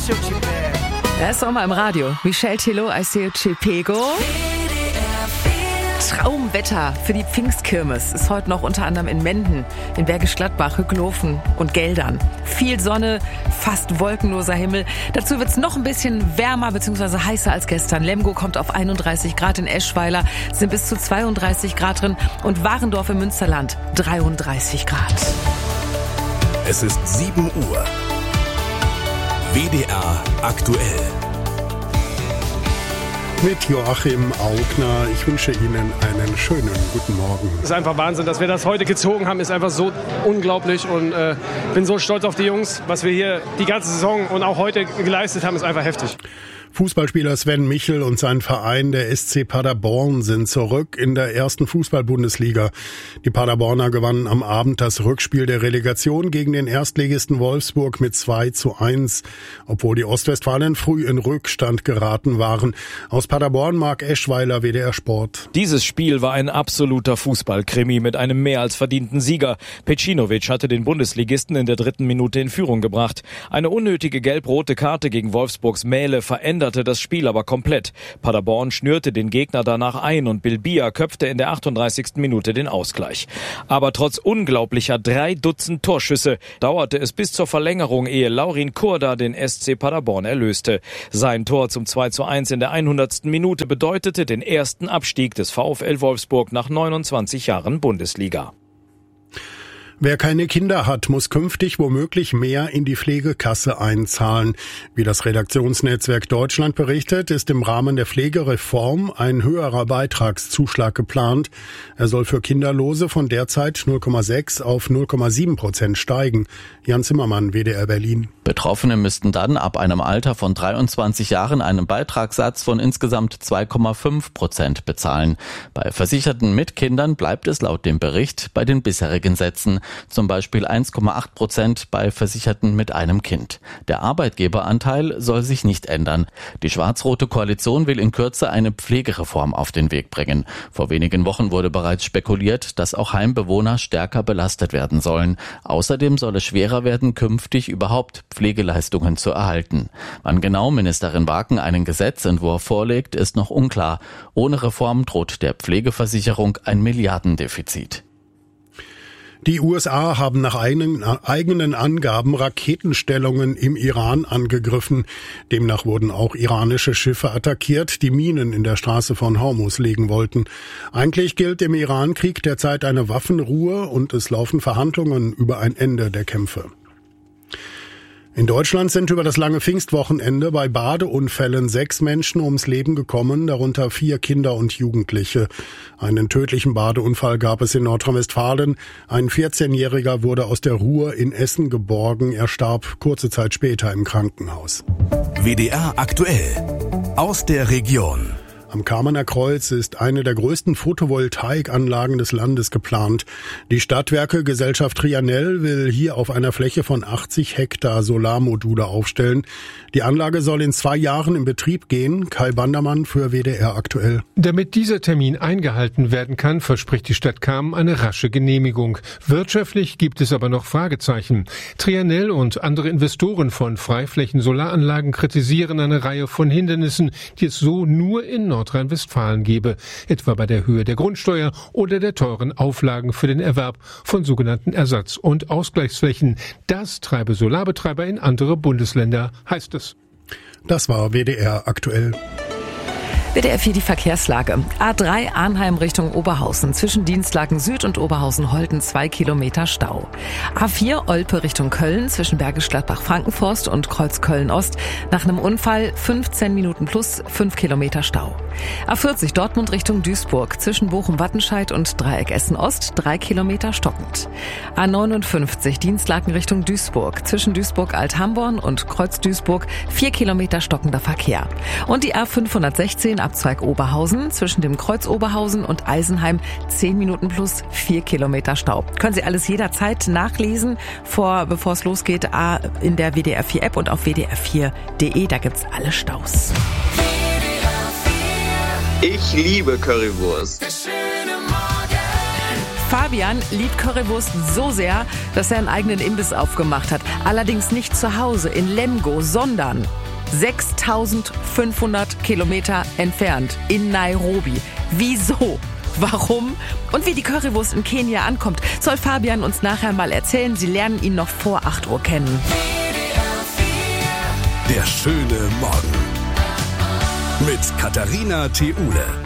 Er ist auch mal im Radio. Michel Tello, Aiseo Chipego. Traumwetter für die Pfingstkirmes ist heute noch unter anderem in Menden, in Bergisch Gladbach, Hückelhofen und Geldern. Viel Sonne, fast wolkenloser Himmel. Dazu wird es noch ein bisschen wärmer bzw. heißer als gestern. Lemgo kommt auf 31 Grad, in Eschweiler sind bis zu 32 Grad drin und Warendorf im Münsterland 33 Grad. Es ist 7 Uhr. WDR aktuell. Mit Joachim Augner. Ich wünsche Ihnen einen schönen guten Morgen. Es ist einfach Wahnsinn, dass wir das heute gezogen haben, ist einfach so unglaublich und bin so stolz auf die Jungs. Was wir hier die ganze Saison und auch heute geleistet haben, ist einfach heftig. Fußballspieler Sven Michel und sein Verein, der SC Paderborn, sind zurück in der ersten Fußball-Bundesliga. Die Paderborner gewannen am Abend das Rückspiel der Relegation gegen den Erstligisten Wolfsburg mit 2:1, obwohl die Ostwestfalen früh in Rückstand geraten waren. Aus Paderborn, Marc Eschweiler, WDR Sport. Dieses Spiel war ein absoluter Fußballkrimi mit einem mehr als verdienten Sieger. Pecinovic hatte den Bundesligisten in der 3. Minute in Führung gebracht. Eine unnötige gelb-rote Karte gegen Wolfsburgs Mähle veränderte das Spiel aber komplett. Paderborn schnürte den Gegner danach ein und Bilbia köpfte in der 38. Minute den Ausgleich. Aber trotz unglaublicher 3 Dutzend Torschüsse dauerte es bis zur Verlängerung, ehe Laurin Kurda den SC Paderborn erlöste. Sein Tor zum 2:1 in der 100. Minute bedeutete den ersten Abstieg des VfL Wolfsburg nach 29 Jahren Bundesliga. Wer keine Kinder hat, muss künftig womöglich mehr in die Pflegekasse einzahlen. Wie das Redaktionsnetzwerk Deutschland berichtet, ist im Rahmen der Pflegereform ein höherer Beitragszuschlag geplant. Er soll für Kinderlose von derzeit 0,6 auf 0,7% steigen. Jan Zimmermann, WDR Berlin. Betroffene müssten dann ab einem Alter von 23 Jahren einen Beitragssatz von insgesamt 2,5% bezahlen. Bei Versicherten mit Kindern bleibt es laut dem Bericht bei den bisherigen Sätzen. Zum Beispiel 1,8% bei Versicherten mit einem Kind. Der Arbeitgeberanteil soll sich nicht ändern. Die schwarz-rote Koalition will in Kürze eine Pflegereform auf den Weg bringen. Vor wenigen Wochen wurde bereits spekuliert, dass auch Heimbewohner stärker belastet werden sollen. Außerdem soll es schwerer werden, künftig überhaupt Pflegeleistungen zu erhalten. Wann genau Ministerin Waken einen Gesetzentwurf vorlegt, ist noch unklar. Ohne Reform droht der Pflegeversicherung ein Milliardendefizit. Die USA haben nach eigenen Angaben Raketenstellungen im Iran angegriffen. Demnach wurden auch iranische Schiffe attackiert, die Minen in der Straße von Hormuz legen wollten. Eigentlich gilt im Iran-Krieg derzeit eine Waffenruhe und es laufen Verhandlungen über ein Ende der Kämpfe. In Deutschland sind über das lange Pfingstwochenende bei Badeunfällen 6 Menschen ums Leben gekommen, darunter 4 Kinder und Jugendliche. Einen tödlichen Badeunfall gab es in Nordrhein-Westfalen. Ein 14-Jähriger wurde aus der Ruhr in Essen geborgen. Er starb kurze Zeit später im Krankenhaus. WDR aktuell. Aus der Region. Am Kamener Kreuz ist eine der größten Photovoltaikanlagen des Landes geplant. Die Stadtwerke Gesellschaft Trianel will hier auf einer Fläche von 80 Hektar Solarmodule aufstellen. Die Anlage soll in 2 Jahren in Betrieb gehen. Kai Bandermann für WDR aktuell. Damit dieser Termin eingehalten werden kann, verspricht die Stadt Kamen eine rasche Genehmigung. Wirtschaftlich gibt es aber noch Fragezeichen. Trianel und andere Investoren von Freiflächen-Solaranlagen kritisieren eine Reihe von Hindernissen, die es so nur in Nordrhein-Westfalen gebe, etwa bei der Höhe der Grundsteuer oder der teuren Auflagen für den Erwerb von sogenannten Ersatz- und Ausgleichsflächen. Das treibe Solarbetreiber in andere Bundesländer, heißt es. Das war WDR aktuell. WDR 4 die Verkehrslage. A3 Arnheim Richtung Oberhausen. Zwischen Dienstlaken Süd und Oberhausen-Holten 2 Kilometer Stau. A4 Olpe Richtung Köln. Zwischen Bergisch Gladbach-Frankenforst und Kreuz Köln-Ost. Nach einem Unfall 15 Minuten plus 5 Kilometer Stau. A40 Dortmund Richtung Duisburg. Zwischen Bochum-Wattenscheid und Dreieck Essen-Ost 3 Kilometer stockend. A59 Dienstlaken Richtung Duisburg. Zwischen Duisburg-Alt-Hamborn und Kreuz Duisburg 4 Kilometer stockender Verkehr. Und die A516 Abzweig Oberhausen zwischen dem Kreuz Oberhausen und Eisenheim 10 Minuten plus 4 Kilometer Stau. Können Sie alles jederzeit nachlesen, bevor es losgeht, in der WDR 4 App und auf wdr4.de, da gibt's alle Staus. Ich liebe Currywurst. Fabian liebt Currywurst so sehr, dass er einen eigenen Imbiss aufgemacht hat. Allerdings nicht zu Hause in Lemgo, sondern 6.500 Kilometer entfernt in Nairobi. Wieso? Warum? Und wie die Currywurst in Kenia ankommt, soll Fabian uns nachher mal erzählen. Sie lernen ihn noch vor 8 Uhr kennen. Der schöne Morgen mit Katharina Theule.